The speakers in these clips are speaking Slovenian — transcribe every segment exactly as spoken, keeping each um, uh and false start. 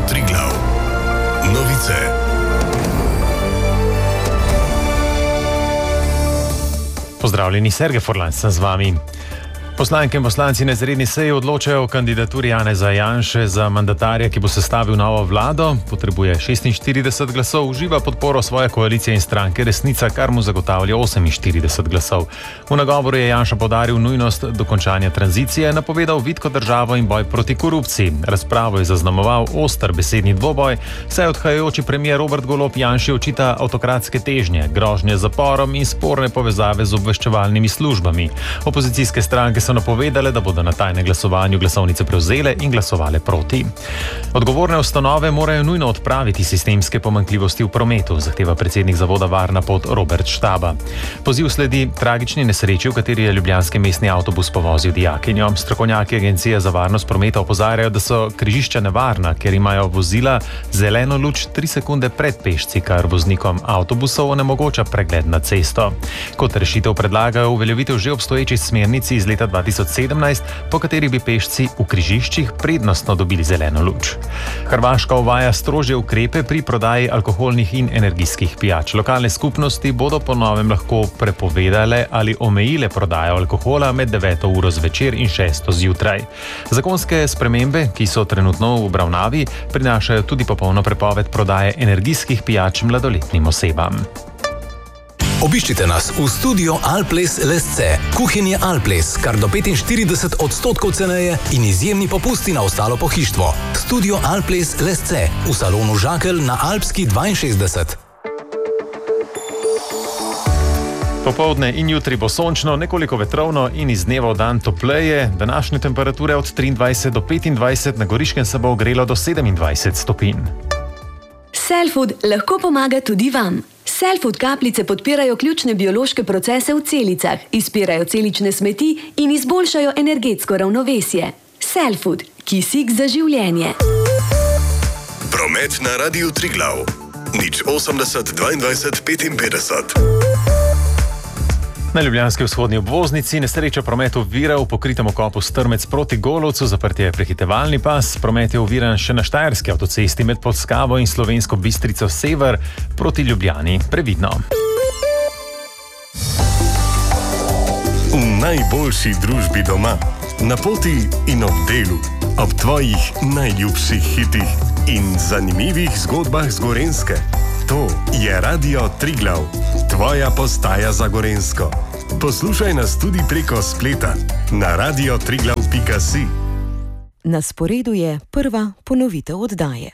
Triglav. Novice. Pozdravljeni, Sergej Furlan sem z vami. Poslanke in poslanci na izredni seji odločajo o kandidaturi Janeza Janše za mandatarja, ki bo sestavil novo vlado. Potrebuje šestinštirideset glasov, uživa podporo svoje koalicije in stranke Resnica, kar mu zagotavlja oseminštirideset glasov. V nagovoru je Janša poudaril nujnost dokončanja tranzicije, napovedal vitko državo in boj proti korupciji. Razpravo je zaznamoval oster besedni dvoboj, saj odhajajoči premier Robert Golob Janši očita avtokratske težnje, grožnje z zaporom in sporne povezave z obveščevalnimi službami. Opozicijske stranke so napovedale, da bodo na tajnem glasovanju glasovnice prevzele in glasovale proti. Odgovorne ustanove morajo nujno odpraviti sistemske pomanjkljivosti v prometu, zahteva predsednik zavoda Varna pot Robert Štaba. Poziv sledi tragični nesreči, v kateri je ljubljanski mestni avtobus povozil dijakinjo. Strokovnjaki Agencije za varnost prometa opozarjajo, da so križišča nevarna, ker imajo vozila zeleno luč tri sekunde pred pešci, kar voznikom avtobusov onemogoča pregled na cesto. Kot rešitev predlagajo uveljavitev že obstoječih smernic iz leta dva tisoč sedemnajst, po kateri bi pešci v križiščih prednostno dobili zeleno luč. Hrvaška uvaja strožje ukrepe pri prodaji alkoholnih in energijskih pijač. Lokalne skupnosti bodo po novem lahko prepovedale ali omejile prodajo alkohola med deveto uro zvečer in šesto zjutraj. Zakonske spremembe, ki so trenutno v obravnavi, prinašajo tudi popolno prepoved prodaje energijskih pijač mladoletnim osebam. Obiščite nas v studio Alples Lesce. Kuhinje Alples, kar do petinštirideset odstotkov ceneje in izjemni popusti na ostalo pohištvo. Studio Alples Lesce v salonu Žakelj na Alpski dvainšestdeset. Popoldne in jutri bo sončno, nekoliko vetrovno in iz dneva v dan topleje. Današnje temperature od triindvajset do petindvajset, na Goriškem se bo ogrelo do sedemindvajset stopinj. Cellfood lahko pomaga tudi vam. Cellfood kapljice podpirajo ključne biološke procese v celicah, izpirajo celične smeti in izboljšajo energetsko ravnovesje. Cellfood, kisik za življenje. Promet na Radiu Triglav. nič osemdeset dvaindvajset petinpetdeset. Na ljubljanski vzhodni obvoznici nesreča promet ovira v pokritem okopu Strmec proti Golovcu, zaprt je prehitevalni pas. Promet je oviran še na štajerski avtocesti med Polskavo in Slovensko Bistrico sever proti Ljubljani. Previdno. V najboljši družbi doma, na poti in ob delu, ob tvojih najljubših hitih in zanimivih zgodbah z Gorenjske. To je Radio Triglav, tvoja postaja za Gorenjsko. Poslušaj nas tudi preko spleta na radio triglav pika si. Na sporedu je prva ponovitev oddaje.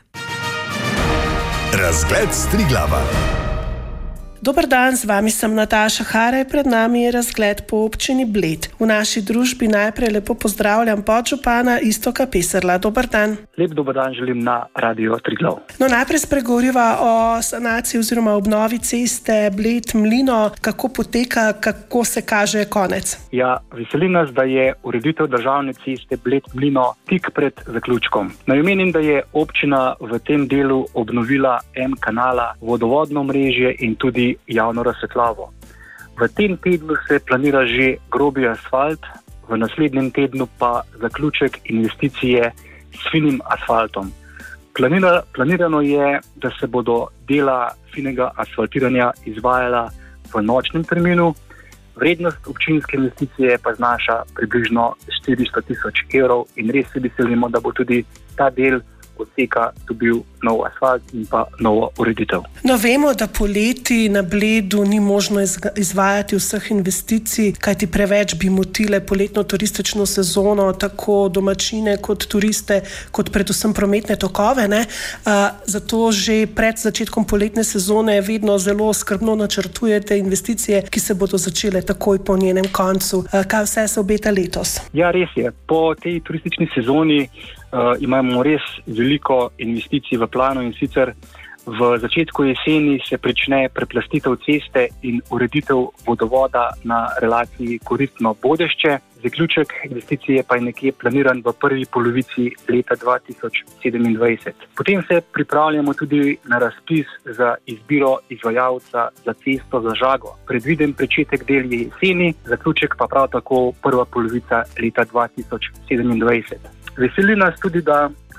Razgled s Triglava. Dober dan, z vami sem Nataša Haraj, pred nami je razgled po občini Bled. V naši družbi najprej lepo pozdravljam podžupana Iztoka Peserla. Dober dan. Lep dober dan želim na Radio Triglav. No, najprej spregovoriva o sanaciji oziroma obnovi ceste Bled-Mlino. Kako poteka, kako se kaže konec? Ja, veseli nas, da je ureditev državne ceste Bled-Mlino tik pred zaključkom. Naj omenim, da je občina v tem delu obnovila en kanala, vodovodno mrežje in tudi javno razsvetljavo. V tem tednu se planira že grobi asfalt, v naslednjem tednu pa zaključek investicije s finim asfaltom. Planira, planirano je, da se bodo dela finega asfaltiranja izvajala v nočnem terminu. Vrednost občinske investicije pa znaša približno štiristo tisoč evrov in res se veselimo, da bo tudi ta del odseka dobil nov asfalt in pa novo ureditev. No, vemo, da poleti na Bledu ni možno izvajati vseh investicij, kajti preveč bi motile poletno turistično sezono, tako domačine kot turiste, kot predvsem prometne tokove, ne? Uh, zato že pred začetkom poletne sezone vedno zelo skrbno načrtujete investicije, ki se bodo začele takoj po njenem koncu. Uh, kaj vse se obeta letos? Ja, res je. Po tej turistični sezoni Uh, imamo res veliko investicij v planu in sicer v začetku jeseni se prične preplastitev ceste in ureditev vodovoda na relaciji Koristno-Bodešče. Zaključek investicije pa je nekje planiran v prvi polovici leta dva tisoč sedemindvajset. Potem se pripravljamo tudi na razpis za izbiro izvajalca za cesto za Žago. Predviden pričetek del je jeseni, zaključek pa prav tako prva polovica leta dva tisoč sedemindvajset. Veseli nas tudi, da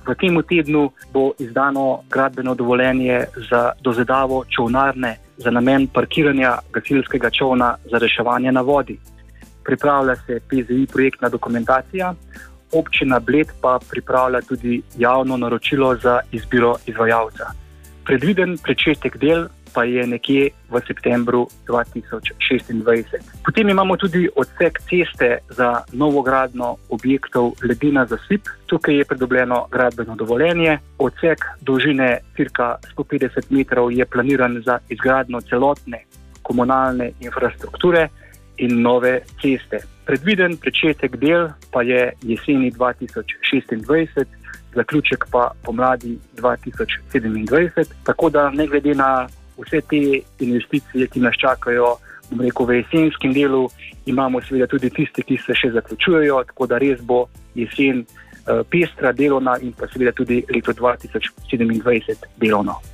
V tem tednu bo izdano gradbeno dovoljenje za dozidavo čolnarne za namen parkiranja gasilskega čolna za reševanje na vodi. Pripravlja se P Z I projektna dokumentacija, občina Bled pa pripravlja tudi javno naročilo za izbiro izvajalca. Predviden pričetek del pa je nekje v septembru dva tisoč šestindvajset. Potem imamo tudi odsek ceste za novogradnjo objektov ledina zasip. Tukaj je pridobljeno gradbeno dovoljenje. Odsek dolžine cirka sto petdeset metrov je planiran za izgradnjo celotne komunalne infrastrukture in nove ceste. Predviden pričetek del pa je jeseni dva tisoč šestindvajset, zaključek pa pomladi dva tisoč sedemindvajset, tako da ne glede na vse te investicije, ki nas čakajo, bom rekel, v jesenskem delu, imamo seveda tudi tiste, ki se še zaključujejo, tako da res bo jesen pestra, delovna in pa seveda tudi leto dva tisoč sedemindvajset delovno.